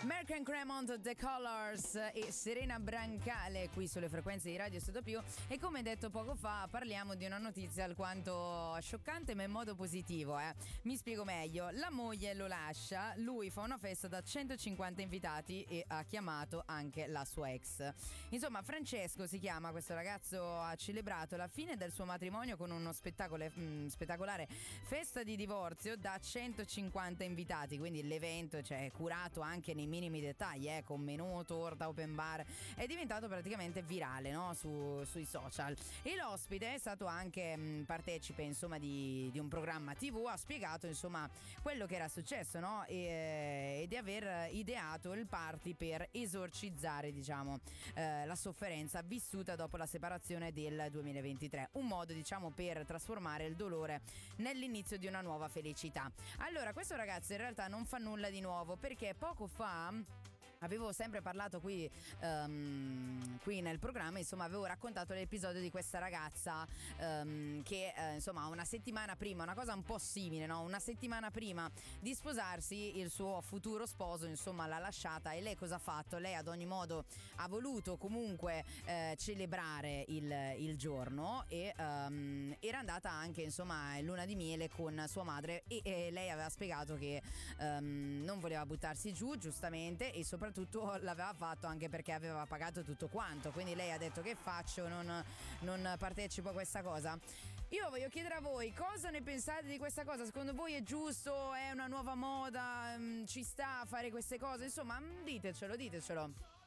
American Cremont, The Colors e Serena Brancale qui sulle frequenze di Radio Studio Più. E come detto poco fa, parliamo di una notizia alquanto scioccante, ma in modo positivo. Mi spiego meglio. La moglie lo lascia, lui fa una festa da 150 invitati e ha chiamato anche la sua ex. Insomma, Francesco si chiama, questo ragazzo ha celebrato la fine del suo matrimonio con uno spettacolare festa di divorzio da 150 invitati, quindi l'evento è curato anche nei minimi dettagli, con menù, torta, open bar, è diventato praticamente virale, no? Sui social. E l'ospite è stato anche partecipe, insomma, di un programma TV, ha spiegato insomma quello che era successo, no? E di aver ideato il party per esorcizzare, diciamo, la sofferenza vissuta dopo la separazione del 2023, un modo, diciamo, per trasformare il dolore nell'inizio di una nuova felicità. Allora, questo ragazzo in realtà non fa nulla di nuovo, perché poco fa avevo sempre parlato qui nel programma, insomma, avevo raccontato l'episodio di questa ragazza che insomma una settimana prima, una cosa un po' simile, no? Una settimana prima di sposarsi il suo futuro sposo, insomma, l'ha lasciata. E lei cosa ha fatto? Lei ad ogni modo ha voluto comunque celebrare il giorno e era andata anche, insomma, in luna di miele con sua madre e lei aveva spiegato che non voleva buttarsi giù, giustamente, e soprattutto l'aveva fatto anche perché aveva pagato tutto quanto. Quindi lei ha detto: che faccio? Non partecipo a questa cosa. Io voglio chiedere a voi cosa ne pensate di questa cosa. Secondo voi è giusto? È una nuova moda? Ci sta a fare queste cose? Insomma, ditecelo.